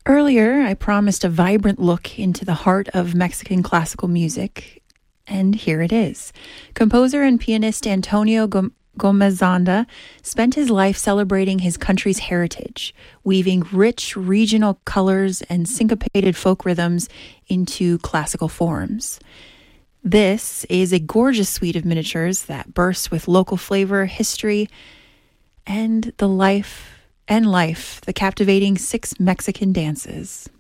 Earlier, I promised a vibrant look into the heart of Mexican classical music, and here it is. Composer and pianist Antonio Gomezanda spent his life celebrating his country's heritage, weaving rich regional colors and syncopated folk rhythms into classical forms. This is a gorgeous suite of miniatures that bursts with local flavor, history, and the captivating 6 Mexican dances.